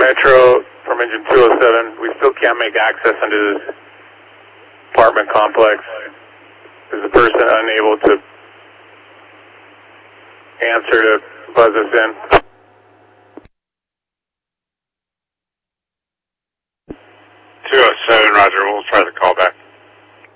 Metro from engine 207. We still can't make access into this apartment complex. There's a person unable to answer to buzz us in. 207, roger. We'll try the call back.